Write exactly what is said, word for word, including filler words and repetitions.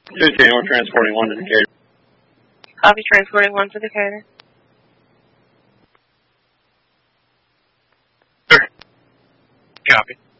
fifteen, we're transporting one to Decatur. Copy, transporting one to Decatur. Copy.